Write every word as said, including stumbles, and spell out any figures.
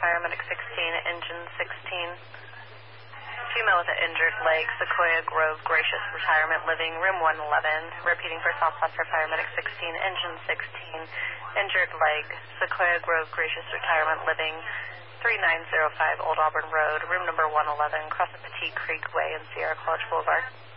Paramedic sixteen, Engine sixteen. Female with an injured leg, Sequoia Grove Gracious Retirement Living, room one eleven. Repeating for Southwestern Paramedic sixteen, Engine sixteen. Injured leg, Sequoia Grove Gracious Retirement Living, three nine zero five Old Auburn Road, room number one eleven, across the Petite Creek Way in Sierra College Boulevard.